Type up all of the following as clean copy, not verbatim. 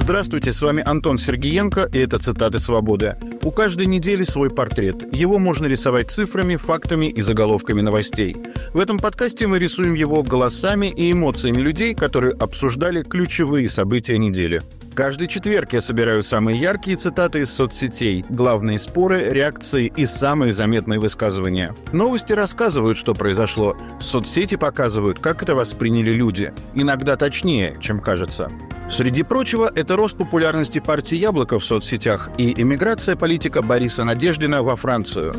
Здравствуйте, с вами Антон Сергиенко, и это «Цитаты свободы». У каждой недели свой портрет. Его можно рисовать цифрами, фактами и заголовками новостей. В этом подкасте мы рисуем его голосами и эмоциями людей, которые обсуждали ключевые события недели. Каждый четверг я собираю самые яркие цитаты из соцсетей, главные споры, реакции и самые заметные высказывания. Новости рассказывают, что произошло. Соцсети показывают, как это восприняли люди. Иногда точнее, чем кажется. Среди прочего, это рост популярности партии «Яблоко» в соцсетях и эмиграция политика Бориса Надеждина во Францию.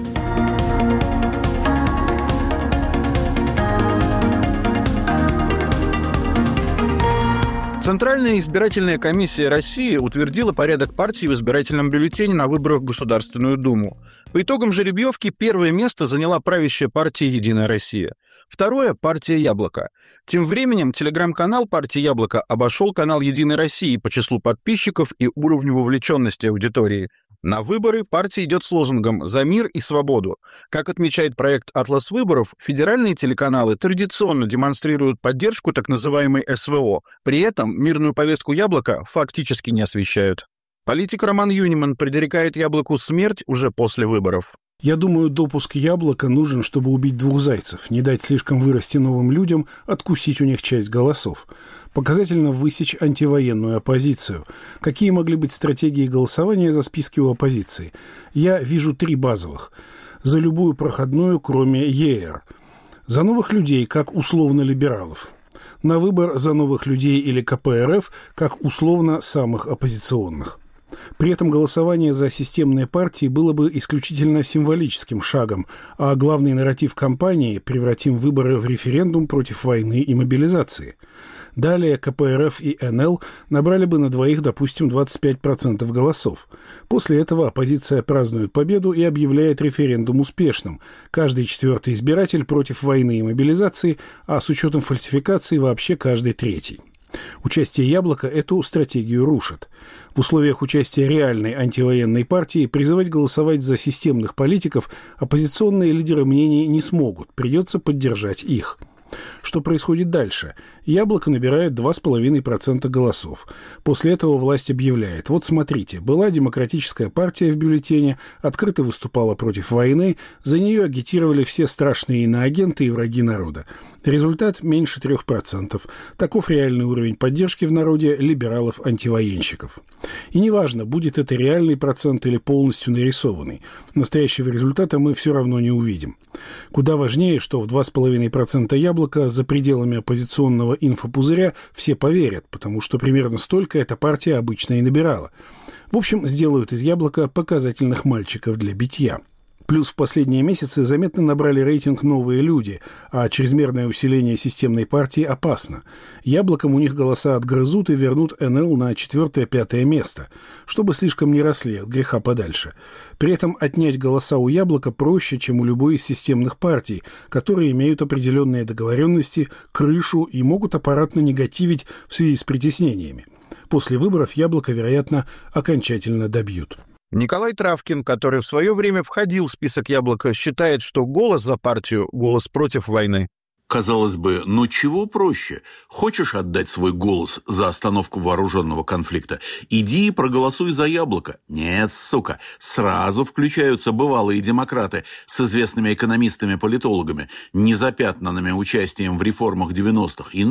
Центральная избирательная комиссия России утвердила порядок партии в избирательном бюллетене на выборах в Государственную Думу. По итогам жеребьевки первое место заняла правящая партия «Единая Россия». Второе – партия «Яблоко». Тем временем телеграм-канал партии «Яблоко» обошел канал «Единой России» по числу подписчиков и уровню вовлеченности аудитории. На выборы партия идет с лозунгом «За мир и свободу». Как отмечает проект «Атлас выборов», федеральные телеканалы традиционно демонстрируют поддержку так называемой СВО. При этом мирную повестку «Яблоко» фактически не освещают. Политик Роман Юниман предрекает «Яблоку» смерть уже после выборов. Я думаю, допуск «Яблока» нужен, чтобы убить двух зайцев, не дать слишком вырасти новым людям, откусить у них часть голосов. Показательно высечь антивоенную оппозицию. Какие могли быть стратегии голосования за списки у оппозиции? Я вижу три базовых. За любую проходную, кроме ЕР. За новых людей, как условно-либералов. На выбор за новых людей или КПРФ, как условно самых оппозиционных. При этом голосование за системные партии было бы исключительно символическим шагом, а главный нарратив кампании – превратим выборы в референдум против войны и мобилизации. Далее КПРФ и НЛ набрали бы на двоих, допустим, 25% голосов. После этого оппозиция празднует победу и объявляет референдум успешным. Каждый четвертый избиратель против войны и мобилизации, а с учетом фальсификации вообще каждый третий. Участие «Яблока» эту стратегию рушит. В условиях участия реальной антивоенной партии призывать голосовать за системных политиков оппозиционные лидеры мнений не смогут, придется поддержать их. Что происходит дальше? «Яблоко» набирает 2,5% голосов. После этого власть объявляет: вот смотрите, была демократическая партия в бюллетене, открыто выступала против войны, за нее агитировали все страшные иноагенты и враги народа. Результат меньше 3%. Таков реальный уровень поддержки в народе либералов-антивоенщиков. И неважно, будет это реальный процент или полностью нарисованный. Настоящего результата мы все равно не увидим. Куда важнее, что в 2,5% «Яблоко» за пределами оппозиционного инфопузыря все поверят, потому что примерно столько эта партия обычно и набирала. В общем, сделают из «Яблока» показательных мальчиков для битья. Плюс в последние месяцы заметно набрали рейтинг новые люди, а чрезмерное усиление системной партии опасно. «Яблоком» у них голоса отгрызут и вернут НЛ на 4-5 место, чтобы слишком не росли от греха подальше. При этом отнять голоса у «Яблока» проще, чем у любой из системных партий, которые имеют определенные договоренности, крышу и могут аппаратно негативить в связи с притеснениями. После выборов «Яблоко», вероятно, окончательно добьют. Николай Травкин, который в свое время входил в список «Яблоко», считает, что голос за партию – голос против войны. Казалось бы, но чего проще? Хочешь отдать свой голос за остановку вооруженного конфликта? Иди и проголосуй за «Яблоко». Нет, сука, сразу включаются бывалые демократы с известными экономистами-политологами, незапятнанными участием в реформах 90-х. И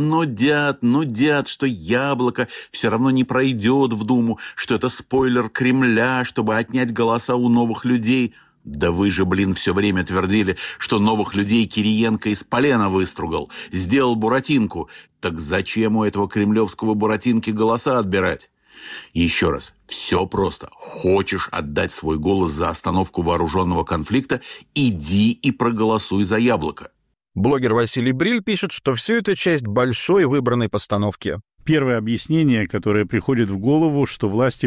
нудят, что «Яблоко» все равно не пройдет в Думу, что это спойлер Кремля, чтобы отнять голоса у новых людей. Да вы же, все время твердили, что новых людей Кириенко из полена выстругал, сделал Буратинку. Так зачем у этого кремлевского Буратинки голоса отбирать? Еще раз, все просто. Хочешь отдать свой голос за остановку вооруженного конфликта? Иди и проголосуй за «Яблоко». Блогер Василий Бриль пишет, что все это часть большой выбранной постановки. Первое объяснение, которое приходит в голову, что власти